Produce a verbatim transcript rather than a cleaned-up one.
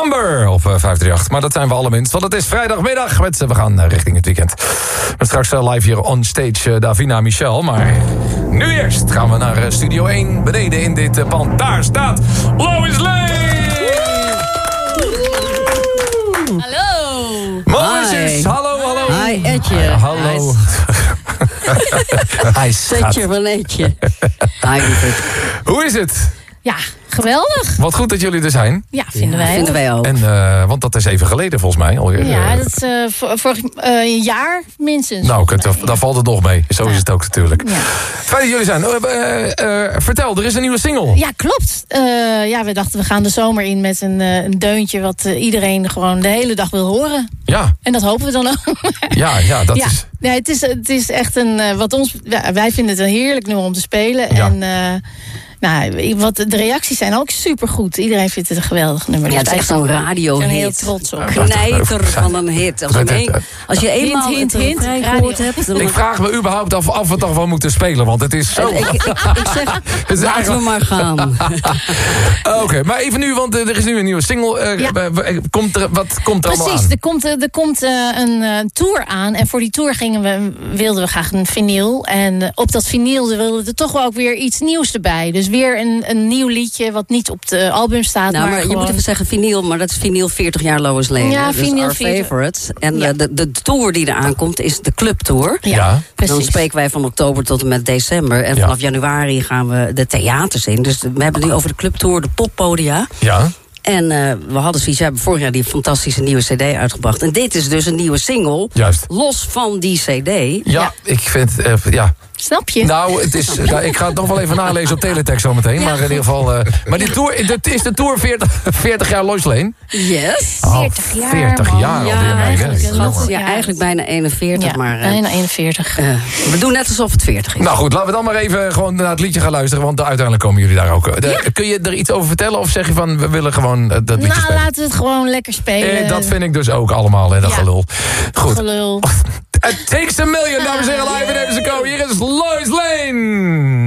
Amber op uh, vijf drie acht. Maar dat zijn we allerminst, want het is vrijdagmiddag. Met, uh, we gaan uh, richting het weekend. Met straks uh, live hier on stage uh, Davina Michel. Maar nu eerst gaan we naar uh, Studio één. Beneden in dit uh, pand. Daar staat Lois Lane! Hallo! Moses, hallo, hallo. Hi, Etje. Uh, hallo. Hij Zetje van Etje. Hi, lieverd. Hoe is het? Ja, geweldig. Wat goed dat jullie er zijn. Ja, vinden Ja, wij vinden ook. wij ook. En, uh, want dat is even geleden volgens mij alweer. Ja, dat is uh, vor, vorig uh, een jaar minstens. Nou, kunt, mij, dan, dan valt het nog mee. Zo ja. is het ook natuurlijk. Ja. Fijn dat jullie zijn. Uh, uh, uh, vertel, er is een nieuwe single. Ja, klopt. Uh, ja, we dachten we gaan de zomer in met een, uh, een deuntje wat uh, iedereen gewoon de hele dag wil horen. Ja. En dat hopen we dan ook. Ja, ja, dat ja. is... Nee, het is, het is echt een, uh, wat ons, ja, wij vinden het een heerlijk nummer om te spelen. Ja. En uh, nou, wat, de reacties zijn ook supergoed. Iedereen vindt het een geweldig nummer. Ja, het is echt zo'n radiohit. Ik ben heel trots op. Knijter van een hit. Als, een een, als je eenmaal hint, het hint, refrein radio. gehoord hebt... Dan Ik vraag me überhaupt af of we toch wel moeten spelen, want het is zo... ik, ik, ik zeg, Het is laten eigenlijk- we maar gaan. Oké, okay, maar even nu, want uh, er is nu een nieuwe single. Uh, Ja. uh, komt er, wat komt er allemaal Precies, aan? er komt, uh, er komt uh, een uh, tour aan. En voor die tour gingen we, wilden we graag een vinyl. En uh, op dat vinyl wilden we er toch wel ook weer iets nieuws erbij. Dus weer een, een nieuw liedje wat niet op het album staat. Nou, maar maar je gewoon... moet even zeggen vinyl, maar dat is vinyl veertig jaar Lois Lane. Ja, dus vinyl our veertig. favorite. En Ja. uh, de, de tour die er aankomt is de clubtour. Ja, Ja. precies. Dan spreken wij van oktober tot en met december. En Ja. vanaf januari gaan we de theaters in. Dus we hebben het nu over de clubtour, de poppodia. Ja. En uh, we hadden zoiets, we hebben vorig jaar die fantastische nieuwe cd uitgebracht. En dit is dus een nieuwe single. Juist. Los van die cd. Ja, Ja. ik vind... Uh, ja. Snap je? Nou, het is, nou, ik ga het nog wel even nalezen op teletext zometeen. Ja. Maar in ieder geval... Uh, maar die tour, dit is de tour veertig, veertig jaar Lois Lane. Yes. Oh, veertig jaar, veertig man. jaar Ja, alweer. mee, eigenlijk hè? een Schat, nog- ja, Ja, eigenlijk bijna eenenveertig, ja, maar... uh, bijna eenenveertig. uh, we doen net alsof het veertig is. Nou goed, laten we dan maar even gewoon naar het liedje gaan luisteren. Want uiteindelijk komen jullie daar ook. De, Ja. Kun je er iets over vertellen? Of zeg je van, we willen gewoon uh, dat liedje Nou, spelen? laten we het gewoon lekker spelen. Eh, dat vind ik dus ook allemaal, hè, dat Ja. gelul. Goed. Gelul. It takes a million, dames en heren, live in Episode. Hier is Lois Lane.